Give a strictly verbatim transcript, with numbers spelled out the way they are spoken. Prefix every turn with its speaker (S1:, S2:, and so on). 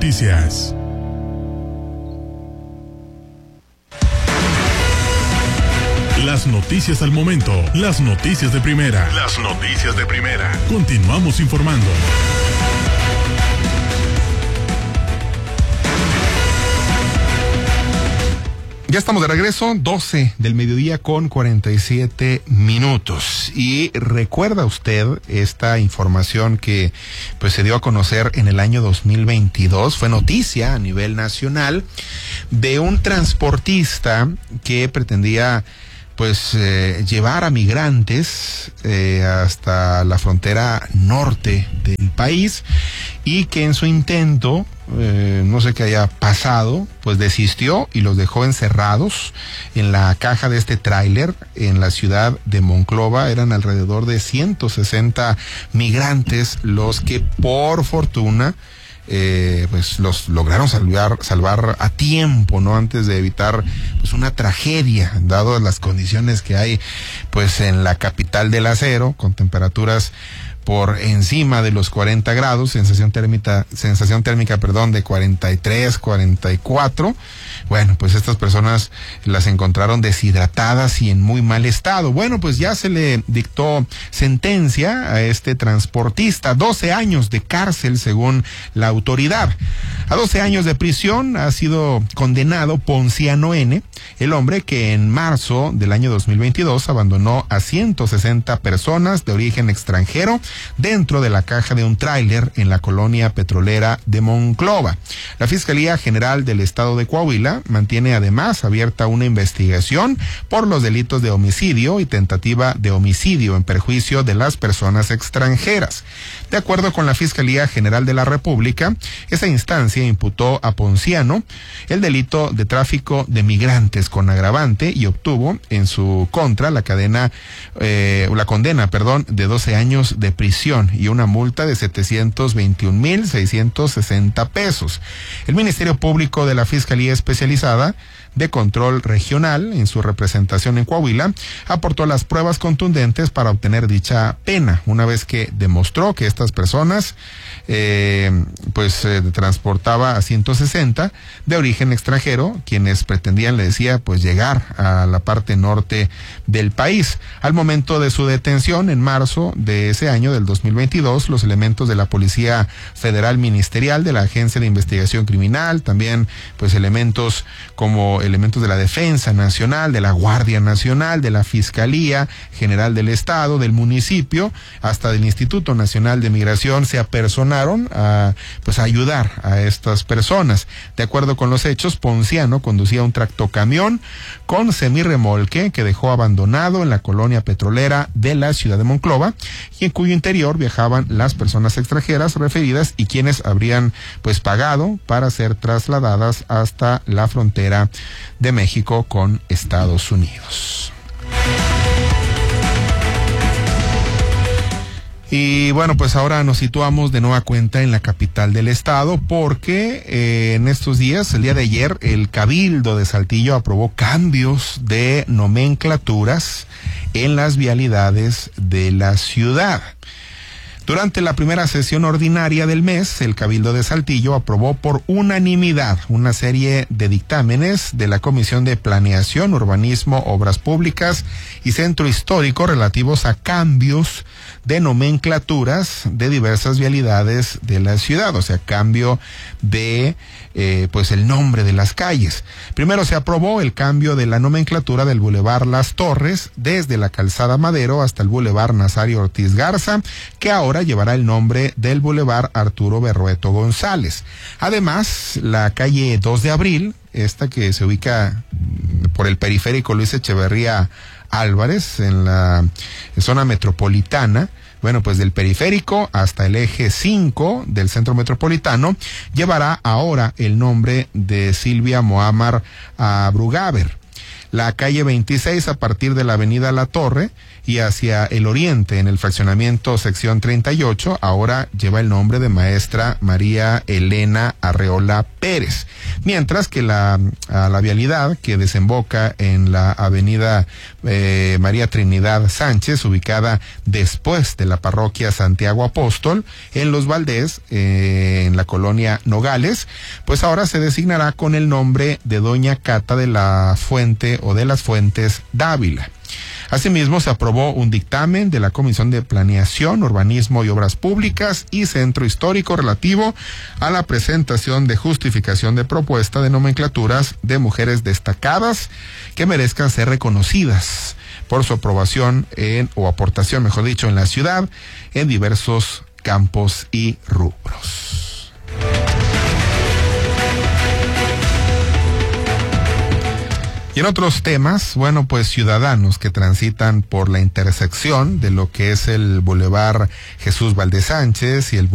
S1: Noticias. Las noticias al momento, las noticias de primera. Las noticias de primera. Continuamos informando.
S2: Ya estamos de regreso, doce del mediodía con cuarenta y siete minutos. Y recuerda usted esta información que pues se dio a conocer en el año dos mil veintidós, fue noticia a nivel nacional, de un transportista que pretendía pues eh, llevar a migrantes eh, hasta la frontera norte del país, y que en su intento, eh, no sé qué haya pasado, pues desistió y los dejó encerrados en la caja de este tráiler en la ciudad de Monclova. Eran alrededor de ciento sesenta migrantes los que por fortuna Eh, pues los lograron salvar, salvar a tiempo, ¿no? Antes de evitar pues una tragedia, dado las condiciones que hay pues en la capital del acero, con temperaturas por encima de los cuarenta grados, sensación térmica, sensación térmica, perdón, de cuarenta y tres, cuarenta y cuatro. Bueno, pues estas personas las encontraron deshidratadas y en muy mal estado. Bueno, pues ya se le dictó sentencia a este transportista, doce años de cárcel según la autoridad. A doce años de prisión ha sido condenado Ponciano N., el hombre que en marzo del año dos mil veintidós abandonó a ciento sesenta personas de origen extranjero dentro de la caja de un tráiler en la colonia petrolera de Monclova. La Fiscalía General del Estado de Coahuila mantiene además abierta una investigación por los delitos de homicidio y tentativa de homicidio en perjuicio de las personas extranjeras. De acuerdo con la Fiscalía General de la República, esa instancia imputó a Ponciano el delito de tráfico de migrantes con agravante y obtuvo en su contra la cadena, eh, la condena, perdón, de doce años de prisión y una multa de setecientos veintiún mil seiscientos sesenta pesos. El Ministerio Público de la Fiscalía Especializada de Control Regional, en su representación en Coahuila, aportó las pruebas contundentes para obtener dicha pena, una vez que demostró que estas personas eh, pues eh, transportaba a ciento sesenta de origen extranjero, quienes pretendían, le decía, pues llegar a la parte norte del país. Al momento de su detención, en marzo de ese año, del dos mil veintidós, los elementos de la Policía Federal Ministerial, de la Agencia de Investigación Criminal, también pues elementos como elementos de la Defensa Nacional, de la Guardia Nacional, de la Fiscalía General del Estado, del municipio, hasta del Instituto Nacional de Migración, se apersonaron a pues a ayudar a estas personas. De acuerdo con los hechos, Ponciano conducía un tractocamión con semirremolque que dejó abandonado en la colonia petrolera de la ciudad de Monclova, y en cuyo interior viajaban las personas extranjeras referidas y quienes habrían pues pagado para ser trasladadas hasta la frontera de México con Estados Unidos. Y bueno, pues ahora nos situamos de nueva cuenta en la capital del estado, porque eh, en estos días, el día de ayer, el Cabildo de Saltillo aprobó cambios de nomenclaturas en las vialidades de la ciudad. Durante la primera sesión ordinaria del mes, el Cabildo de Saltillo aprobó por unanimidad una serie de dictámenes de la Comisión de Planeación, Urbanismo, Obras Públicas y Centro Histórico relativos a cambios de nomenclaturas de diversas vialidades de la ciudad, o sea, cambio de eh, pues el nombre de las calles. Primero se aprobó el cambio de la nomenclatura del Boulevard Las Torres desde la Calzada Madero hasta el Boulevard Nazario Ortiz Garza, que ahora llevará el nombre del Boulevard Arturo Berrueto González. Además, la calle dos de abril, esta que se ubica por el periférico Luis Echeverría Álvarez, en la zona metropolitana, bueno, pues del periférico hasta el eje cinco del centro metropolitano, llevará ahora el nombre de Silvia Mohamar Abrugaber. La calle veintiséis, a partir de la avenida La Torre y hacia el oriente en el fraccionamiento sección treinta y ocho, ahora lleva el nombre de maestra María Elena Arreola Pérez, mientras que la, a la vialidad que desemboca en la avenida eh, María Trinidad Sánchez, ubicada después de la parroquia Santiago Apóstol, en Los Valdés, eh, en la colonia Nogales, pues ahora se designará con el nombre de Doña Cata de la Fuente o de las Fuentes Dávila. Asimismo, se aprobó un dictamen de la Comisión de Planeación, Urbanismo y Obras Públicas y Centro Histórico relativo a la presentación de justificación de propuesta de nomenclaturas de mujeres destacadas que merezcan ser reconocidas por su aprobación en, o aportación, mejor dicho, en la ciudad, en diversos campos y rubros. Y en otros temas, bueno, pues ciudadanos que transitan por la intersección de lo que es el Boulevard Jesús Valdez Sánchez y el